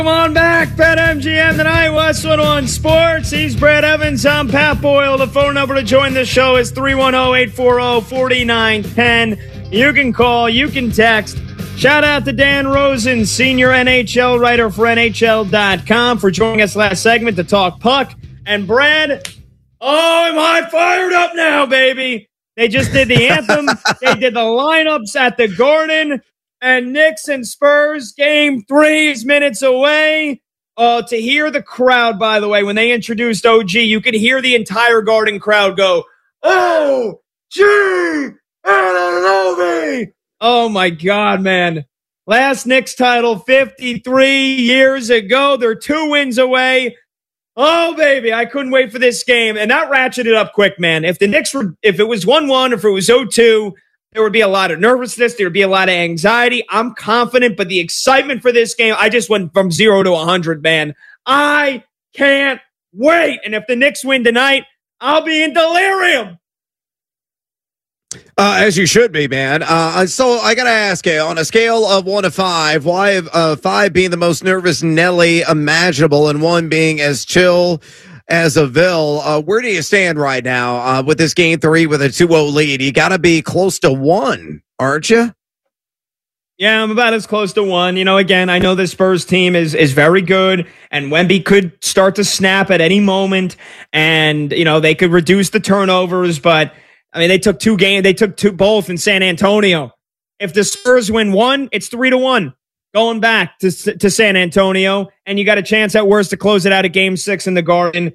Come on back, BetMGM tonight, West 101 Sports. He's Brad Evans, I'm Pat Boyle. The phone number to join the show is 310-840-4910. You can call, you can text. Shout out to Dan Rosen, senior NHL writer for NHL.com, for joining us last segment to talk puck. And Brad, oh, am I fired up now, baby? They just did the anthem. They did the lineups at the Garden. And Knicks and Spurs, game 3 is minutes away. To hear the crowd, by the way, when they introduced OG, you could hear the entire Garden crowd go, OG Anunoby! Oh, my God, man. Last Knicks title 53 years ago. They're 2 wins away. Oh, baby, I couldn't wait for this game. And that ratcheted up quick, man. If the Knicks were, if it was 1-1, if it was 0-2, there would be a lot of nervousness. There would be a lot of anxiety. I'm confident, but the excitement for this game, I just went from 0 to 100, man. I can't wait. And if the Knicks win tonight, I'll be in delirium. As you should be, man. So I got to ask you, on a scale of 1 to 5, why 5 being the most nervous Nelly imaginable and 1 being as chill as a Ville, where do you stand right now with this game 3 with a 2-0 lead? You got to be close to 1, aren't you? Yeah, I'm about as close to 1. You know, again, I know the Spurs team is very good, and Wemby could start to snap at any moment, and, you know, they could reduce the turnovers, but, I mean, they took 2 games. They took 2 both in San Antonio. If the Spurs win 1, it's 3-1 going back to San Antonio, and you got a chance at worst to close it out at game 6 in the Garden.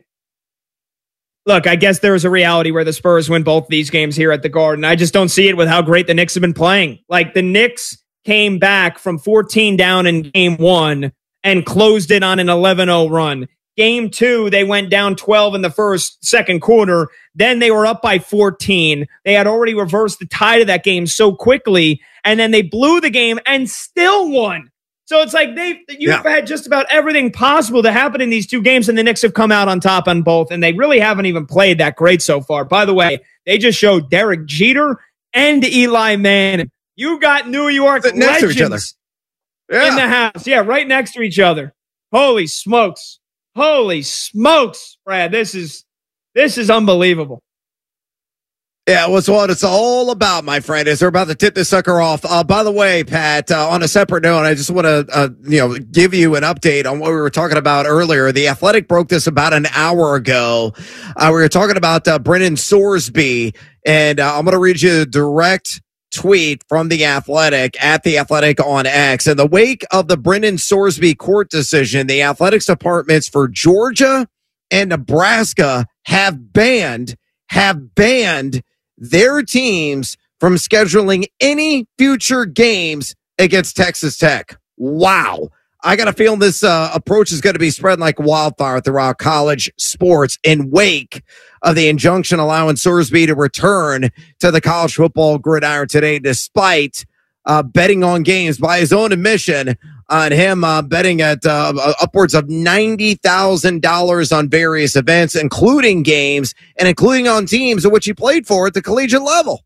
Look, I guess there is a reality where the Spurs win both these games here at the Garden. I just don't see it with how great the Knicks have been playing. Like, the Knicks came back from 14 down in game 1 and closed it on an 11-0 run. Game 2, they went down 12 in the second quarter. Then they were up by 14. They had already reversed the tide of that game so quickly, and then they blew the game and still won. So it's like you've had just about everything possible to happen in these 2 games, and the Knicks have come out on top on both, and they really haven't even played that great so far. By the way, they just showed Derek Jeter and Eli Manning. You got New York next to each other. In the house. Yeah, right next to each other. Holy smokes. Holy smokes, Brad. This is unbelievable. Yeah, well, it's what it's all about, my friend, as they're about to tip this sucker off. By the way, Pat, on a separate note, I just want to, give you an update on what we were talking about earlier. The Athletic broke this about an hour ago. We were talking about Brennan Sorsby, and I'm going to read you a direct tweet from The Athletic at The Athletic on X. In the wake of the Brennan Sorsby court decision, the Athletics departments for Georgia and Nebraska have banned their teams from scheduling any future games against Texas Tech. Wow. I got a feeling this approach is going to be spreading like wildfire throughout college sports in wake of the injunction allowing Sorsby to return to the college football gridiron today, despite betting on games by his own admission on him betting at upwards of $90,000 on various events, including games and including on teams in which he played for at the collegiate level.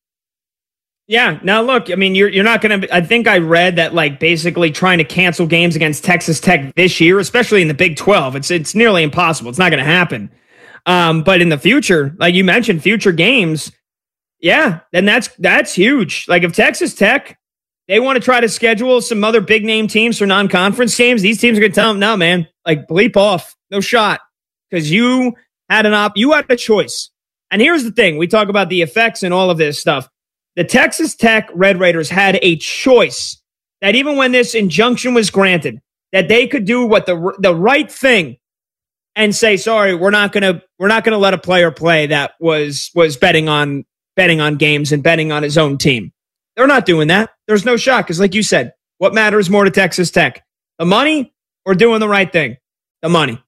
Yeah. Now, look, I mean, you're not going to, I think I read that, like, basically trying to cancel games against Texas Tech this year, especially in the Big 12, it's nearly impossible. It's not going to happen. But in the future, like you mentioned, future games, yeah, then that's huge. Like, if Texas Tech, they want to try to schedule some other big name teams for non-conference games, these teams are going to tell them, no, man, like, bleep off, no shot, because you had a choice. And here's the thing. We talk about the effects and all of this stuff. The Texas Tech Red Raiders had a choice that even when this injunction was granted, that they could do what the right thing and say, sorry, we're not gonna let a player play that was betting on games and betting on his own team. They're not doing that. There's no shot, because like you said, what matters more to Texas Tech? The money or doing the right thing? The money.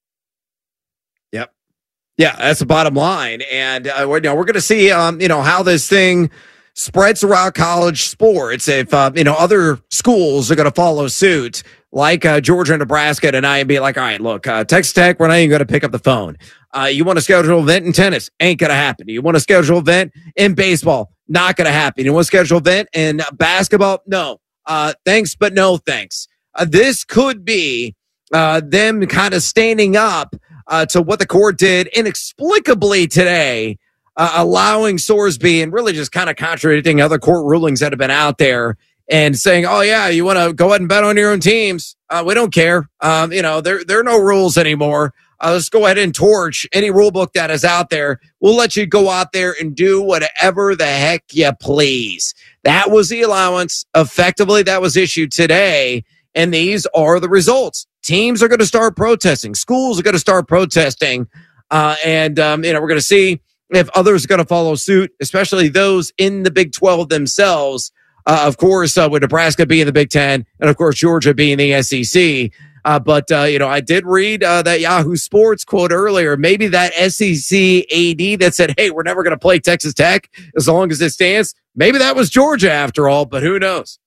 Yep. Yeah, that's the bottom line. And we're going to see how this thing spreads throughout college sports. If other schools are going to follow suit, like Georgia and Nebraska tonight, and be like, all right, look, Texas Tech, we're not even going to pick up the phone. You want to schedule an event in tennis? Ain't going to happen. You want to schedule an event in baseball? Not going to happen. You want to schedule an event in basketball? No. Thanks, but no thanks. This could be them kind of standing up to what the court did inexplicably today, allowing Sorsby and really just kind of contradicting other court rulings that have been out there and saying, oh, yeah, you want to go ahead and bet on your own teams. We don't care. There are no rules anymore. Let's go ahead and torch any rule book that is out there. We'll let you go out there and do whatever the heck you please. That was the allowance. Effectively, that was issued today. And these are the results. Teams are going to start protesting. Schools are going to start protesting. We're going to see if others are going to follow suit, especially those in the Big 12 themselves. Of course, with Nebraska being the Big 10 and, of course, Georgia being the SEC. I did read that Yahoo Sports quote earlier. Maybe that SEC AD that said, hey, we're never going to play Texas Tech as long as it stands. Maybe that was Georgia after all, but who knows?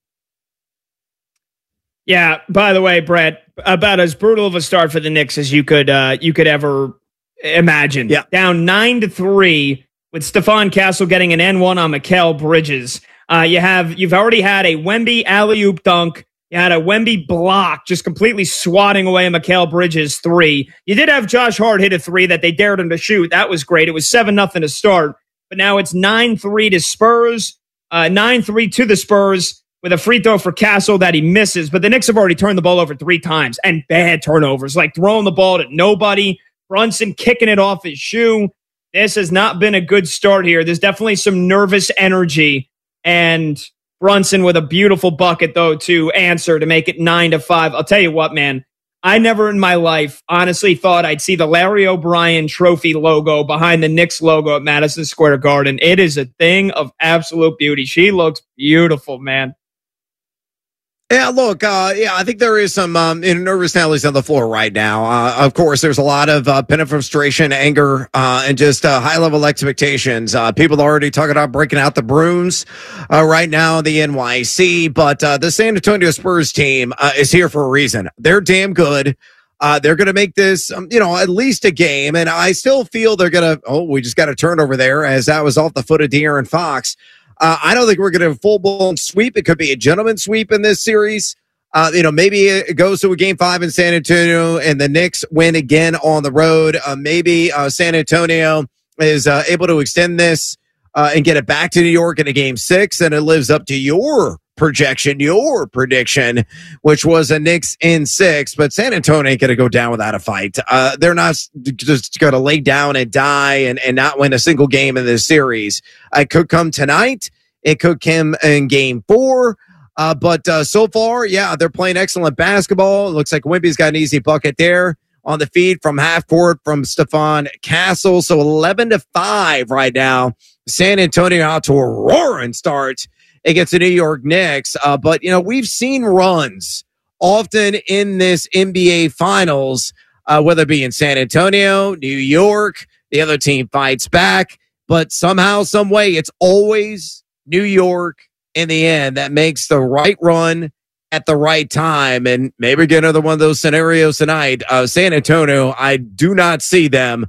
Yeah, by the way, Brett, about as brutal of a start for the Knicks as you could ever imagine. Yeah. Down 9-3 with Stephon Castle getting an N1 on Mikal Bridges. You've already had a Wemby alley-oop dunk. You had a Wemby block, just completely swatting away a Mikal Bridges 3. You did have Josh Hart hit a 3 that they dared him to shoot. That was great. It was 7-0 to start, but now it's 9-3 to Spurs, 9-3 to the Spurs with a free throw for Castle that he misses. But the Knicks have already turned the ball over 3 times, and bad turnovers, like throwing the ball to nobody. Brunson kicking it off his shoe. This has not been a good start here. There's definitely some nervous energy, and Brunson with a beautiful bucket, though, to answer to make it 9-5. I'll tell you what, man. I never in my life honestly thought I'd see the Larry O'Brien trophy logo behind the Knicks logo at Madison Square Garden. It is a thing of absolute beauty. She looks beautiful, man. Yeah, look, I think there is some nervous Nellies on the floor right now. Of course, there's a lot of pent-up frustration, anger, and just high-level expectations. People are already talking about breaking out the brooms right now in the NYC, but the San Antonio Spurs team is here for a reason. They're damn good. They're going to make this, at least a game, and I still feel they're going to, we just got a turnover there as that was off the foot of De'Aaron Fox. I don't think we're going to have a full-blown sweep. It could be a gentleman's sweep in this series. Maybe it goes to a Game 5 in San Antonio and the Knicks win again on the road. Maybe San Antonio is able to extend this and get it back to New York in a Game 6, and it lives up to your prediction, which was a Knicks in 6. But San Antonio ain't going to go down without a fight. They're not just going to lay down and die and not win a single game in this series. It could come tonight. It could come in Game 4. But so far, they're playing excellent basketball. It looks like Wemby's got an easy bucket there on the feed from half court from Stephon Castle. So 11-5 right now. San Antonio out to a roaring start against the New York Knicks. But we've seen runs often in this NBA Finals, whether it be in San Antonio, New York, the other team fights back. But somehow, some way, it's always New York in the end that makes the right run at the right time. And maybe get another one of those scenarios tonight. San Antonio, I do not see them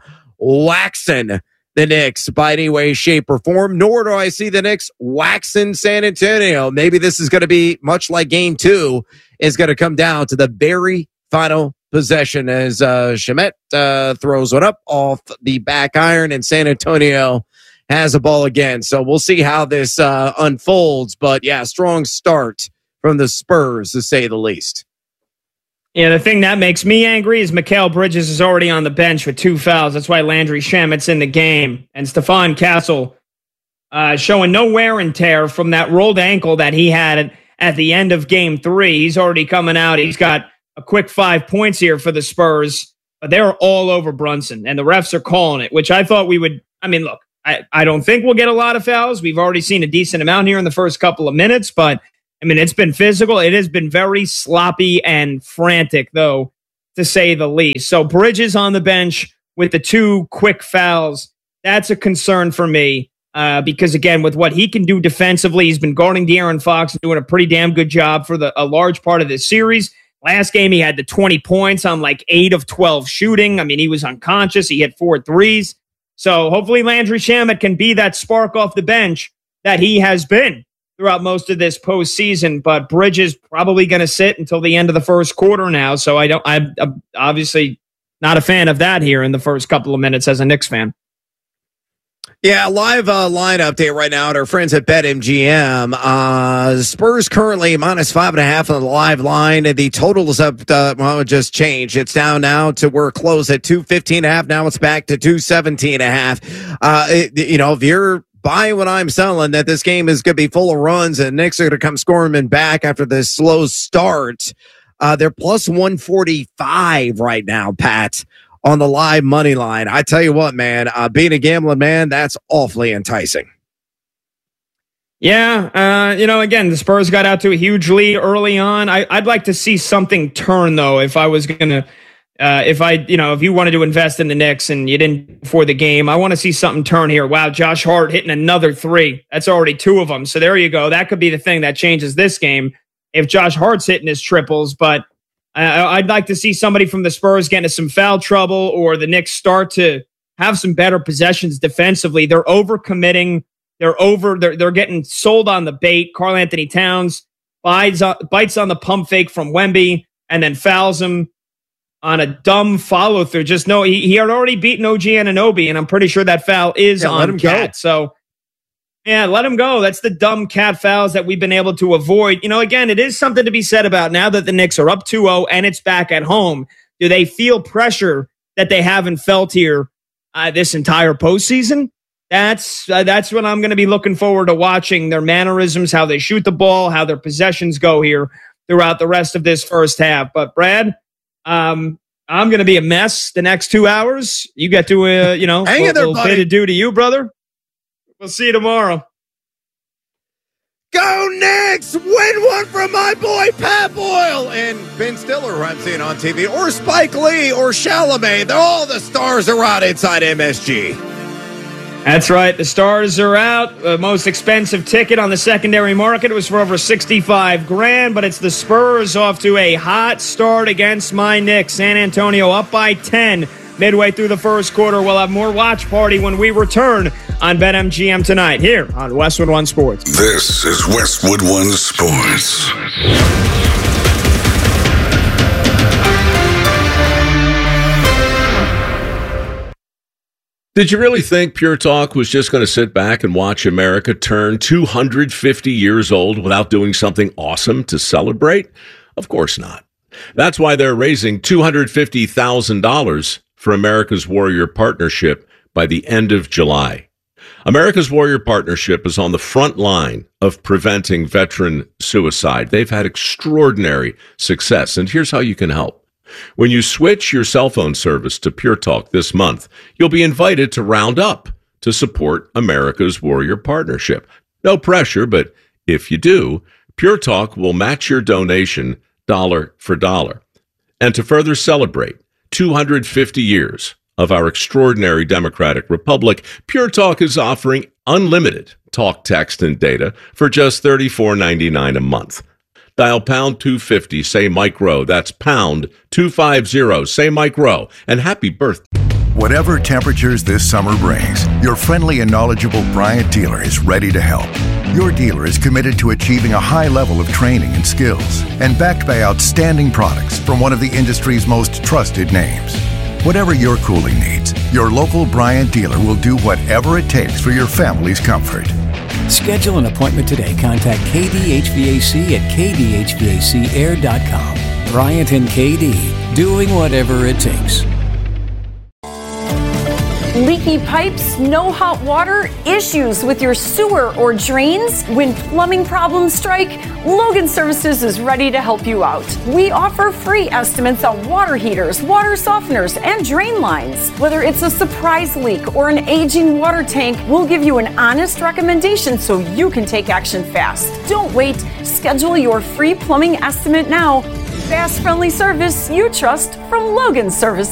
waxing the Knicks by any way, shape, or form, nor do I see the Knicks waxing San Antonio. Maybe this is going to be much like Game 2. It's going to come down to the very final possession as Shamet throws one up off the back iron, and San Antonio has a ball again. So we'll see how this unfolds. But, strong start from the Spurs, to say the least. Yeah, the thing that makes me angry is Mikal Bridges is already on the bench with 2 fouls. That's why Landry Shamet's in the game. And Stephon Castle showing no wear and tear from that rolled ankle that he had at the end of Game 3. He's already coming out. He's got a quick 5 points here for the Spurs. But they're all over Brunson, and the refs are calling it, which I thought we would. I mean, look, I don't think we'll get a lot of fouls. We've already seen a decent amount here in the first couple of minutes, but it's been physical. It has been very sloppy and frantic, though, to say the least. So Bridges on the bench with the 2 quick fouls, that's a concern for me because, again, with what he can do defensively, he's been guarding De'Aaron Fox and doing a pretty damn good job for a large part of this series. Last game, he had the 20 points on 8 of 12 shooting. He was unconscious. He hit 4 threes. So hopefully Landry Shamet can be that spark off the bench that he has been throughout most of this postseason, but Bridges probably going to sit until the end of the first quarter now. So I'm obviously not a fan of that here in the first couple of minutes as a Knicks fan. Yeah, live line update right now at our friends at BetMGM. Spurs currently -5.5 on the live line. The total is up, it just changed. It's down now to we're close at 215.5. Now it's back to 217.5. If you're buying what I'm selling, that this game is going to be full of runs and Knicks are going to come storming back after this slow start. They're plus 145 right now, Pat, on the live money line. I tell you what, man, being a gambling man, that's awfully enticing. Yeah. Again, the Spurs got out to a huge lead early on. I'd like to see something turn, though, if I was going to, if you wanted to invest in the Knicks and you didn't before the game, I want to see something turn here. Wow, Josh Hart hitting another three. That's already two of them. So there you go. That could be the thing that changes this game if Josh Hart's hitting his triples, but I'd like to see somebody from the Spurs get into some foul trouble or the Knicks start to have some better possessions defensively. They're overcommitting. They're getting sold on the bait. Karl Anthony Towns bites on the pump fake from Wemby and then fouls him on a dumb follow through. Just know he had already beaten OG Anunoby, and I'm pretty sure that foul is on Cat. So yeah, let him go. That's the dumb cat fouls that we've been able to avoid. Again, it is something to be said about now that the Knicks are up 2-0 and it's back at home. Do they feel pressure that they haven't felt here this entire postseason? That's what I'm going to be looking forward to watching. Their mannerisms, how they shoot the ball, how their possessions go here throughout the rest of this first half. But Brad, I'm going to be a mess the next 2 hours. You get to, hang in there, buddy. Bit of due to you, brother. We'll see you tomorrow. Go Knicks! Win one from my boy Pat Boyle and Ben Stiller, who I'm seeing on TV, or Spike Lee or Chalamet. All the stars are out inside MSG. That's right. The stars are out. The most expensive ticket on the secondary market was for over $65,000, but it's the Spurs off to a hot start against my Knicks. San Antonio up by 10 midway through the first quarter. We'll have more watch party when we return on BetMGM tonight here on Westwood One Sports. This is Westwood One Sports. Did you really think Pure Talk was just going to sit back and watch America turn 250 years old without doing something awesome to celebrate? Of course not. That's why they're raising $250,000 for America's Warrior Partnership by the end of July. America's Warrior Partnership is on the front line of preventing veteran suicide. They've had extraordinary success, and here's how you can help. When you switch your cell phone service to Pure Talk this month, you'll be invited to round up to support America's Warrior Partnership. No pressure, but if you do, Pure Talk will match your donation dollar for dollar. And to further celebrate 250 years of our extraordinary democratic republic, Pure Talk is offering unlimited talk, text, and data for just $34.99 a month. Dial pound 250, say Mike Rowe. That's pound 250, say Mike Rowe. And happy birthday. Whatever temperatures this summer brings, your friendly and knowledgeable Bryant dealer is ready to help. Your dealer is committed to achieving a high level of training and skills and backed by outstanding products from one of the industry's most trusted names. Whatever your cooling needs, your local Bryant dealer will do whatever it takes for your family's comfort. Schedule an appointment today. Contact KDHVAC at kdhvacair.com. Bryant and KD, doing whatever it takes. Leaky pipes, no hot water, issues with your sewer or drains? When plumbing problems strike, Logan Services is ready to help you out. We offer free estimates on water heaters, water softeners, and drain lines. Whether it's a surprise leak or an aging water tank, we'll give you an honest recommendation so you can take action fast. Don't wait. Schedule your free plumbing estimate now. Fast, friendly service you trust from Logan Services.